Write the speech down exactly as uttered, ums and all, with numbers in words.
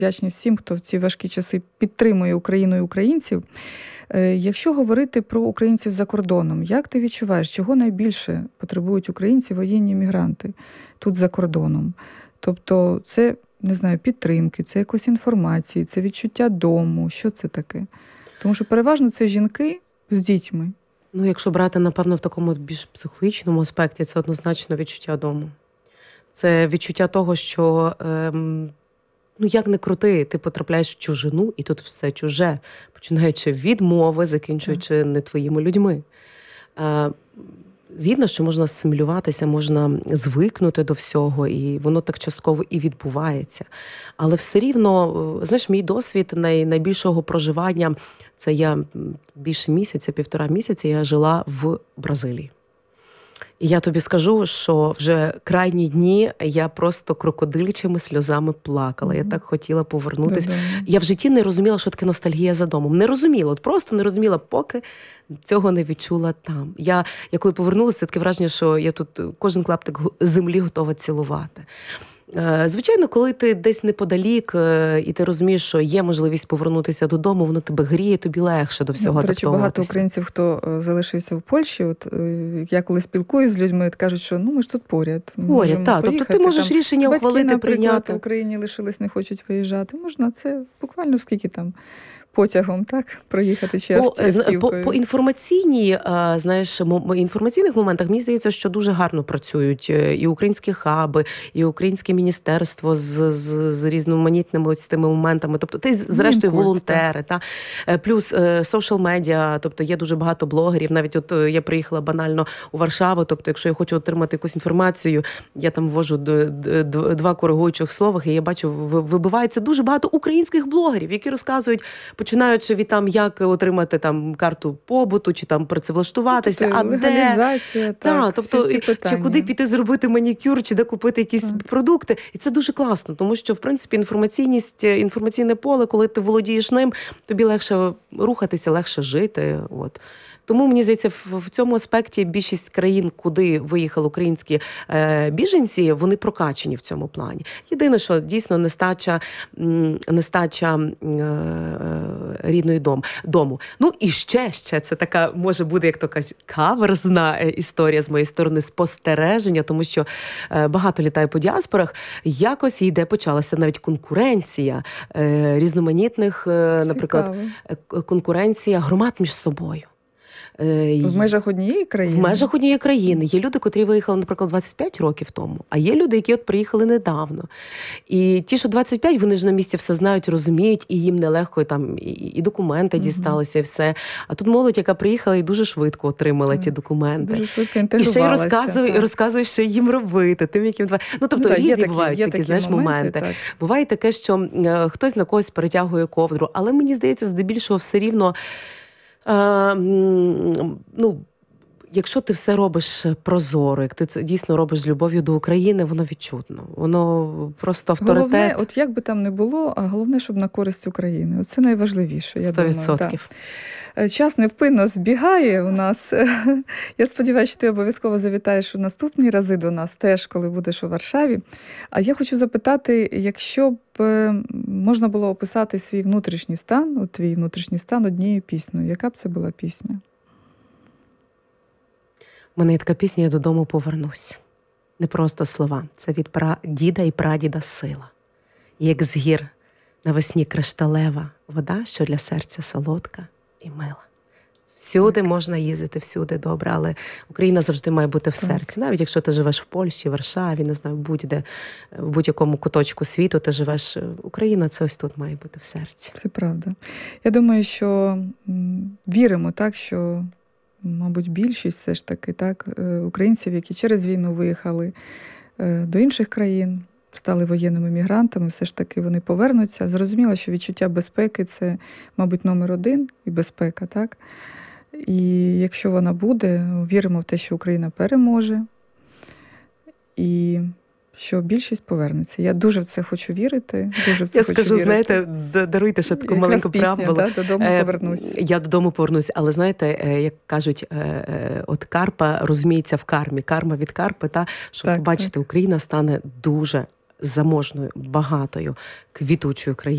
Вдячні всім, хто в ці важкі часи підтримує Україну і українців. Якщо говорити про українців за кордоном, як ти відчуваєш, чого найбільше потребують українці, воєнні мігранти тут за кордоном? Тобто це, не знаю, підтримки, це якось інформації, це відчуття дому, що це таке? Тому що переважно це жінки з дітьми. Ну, якщо брати, напевно, в такому більш психологічному аспекті, це однозначно відчуття дому. Це відчуття того, що, ем, ну, як не крути, ти потрапляєш в чужину, і тут все чуже, починаючи від мови, закінчуючи не твоїми людьми. Е, Згідно, що можна асимілюватися, можна звикнути до всього, і воно так частково і відбувається. Але все рівно, знаєш, мій досвід най, найбільшого проживання, це я більше місяця, півтора місяця я жила в Бразилії. І я тобі скажу, що вже крайні дні я просто крокодилячими сльозами плакала. Mm-hmm. Я так хотіла повернутися. Mm-hmm. Я в житті не розуміла, що таке ностальгія за домом. Не розуміла, от просто не розуміла, поки цього не відчула там. Я, я коли повернулася, це таке враження, що я тут кожен клаптик землі готова цілувати. Звичайно, коли ти десь неподалік, і ти розумієш, що є можливість повернутися додому, воно тебе гріє, тобі легше до всього адаптуватися. До речі, багато українців, хто залишився в Польщі, от я коли спілкуюсь з людьми, кажуть, що ну ми ж тут поряд. Поряд, так. Тобто ти можеш там рішення батьки, ухвалити, прийняти. Батьки, в Україні лишились, не хочуть виїжджати. Можна це буквально скільки там потягом, так, проїхати чи автівкою. По, по, по інформаційній, знаєш, інформаційних моментах, мені здається, що дуже гарно працюють і українські хаби, і українське міністерство з, з, з різноманітними ось тими моментами. Тобто, ти, зрештою, волонтери, та? Плюс соціал-медіа, тобто є дуже багато блогерів. Навіть от я приїхала банально у Варшаву, тобто, якщо я хочу отримати якусь інформацію, я там ввожу два коригуючих слова, і я бачу, вибивається дуже багато українських блогерів, які розказують, починаючи від там, як отримати там карту побуту, чи там працевлаштуватися, тобто, а легалізація, де, так, та, тобто, чи куди піти зробити манікюр, чи де купити якісь так. продукти. І це дуже класно, тому що, в принципі, інформаційність, інформаційне поле, коли ти володієш ним, тобі легше рухатися, легше жити. От. Тому, мені здається, в цьому аспекті більшість країн, куди виїхали українські е, біженці, вони прокачені в цьому плані. Єдине, що дійсно нестача, нестача е, рідної дом, дому. Ну і ще, ще, це така, може буде, як то кажуть, каверзна історія з моєї сторони, спостереження, тому що е, багато літаю по діаспорах, якось йде, почалася навіть конкуренція е, різноманітних, е, наприклад, конкуренція громад між собою. В межах однієї країни? В межах однієї країни. Є люди, котрі виїхали, наприклад, двадцять п'ять років тому, а є люди, які от приїхали недавно. І ті, що двадцять п'ять, вони ж на місці все знають, розуміють, і їм нелегко, і, там, і, і документи угу. дісталися, і все. А тут молодь, яка приїхала і дуже швидко отримала так. ті документи. Дуже швидко інтегрувалася. І ще й розказує, розказує, що їм робити. Тим, яким... Ну, тобто, ну, так, різні такі, бувають такі, такі знаєш, моменти. моменти. Так. Буває таке, що е, хтось на когось перетягує ковдру, але мені здається, здебільшого все рівно е, ну, якщо ти все робиш прозоро, як ти це дійсно робиш з любов'ю до України, воно відчутно. Воно просто авторитет. Головне, от як би там не було, а головне, щоб на користь України. Оце найважливіше, я сто відсотків. думаю. Час невпинно збігає у нас. Я сподіваюся, що ти обов'язково завітаєш у наступні рази до нас теж, коли будеш у Варшаві. А я хочу запитати, якщо б можна було описати свій внутрішній стан, от твій внутрішній стан однією піснею, яка б це була пісня? У мене є така пісня «Я додому повернусь». Не просто слова. Це від діда і прадіда сила. Як з гір навесні кришталева вода, що для серця солодка і мила. Всюди можна їздити, всюди добре, але Україна завжди має бути в серці. Навіть якщо ти живеш в Польщі, Варшаві, не знаю, будь-де, в будь-якому куточку світу ти живеш, Україна це ось тут має бути в серці. Це правда. Я думаю, що віримо так, що мабуть, більшість все ж таки, так, українців, які через війну виїхали до інших країн, стали воєнними мігрантами, все ж таки вони повернуться. Зрозуміло, що відчуття безпеки – це, мабуть, номер один і безпека, так? І якщо вона буде, віримо в те, що Україна переможе і що більшість повернеться. Я дуже в це хочу вірити. Дуже в це Я хочу скажу, вірити. знаєте, даруйте ще таку маленьку правду. Да, додому повернусь. Я додому повернусь, але знаєте, як кажуть, от Карпа розуміється в кармі. Карма від Карпи, та, щоб побачити, Україна стане дуже заможною, багатою, квітучою країною.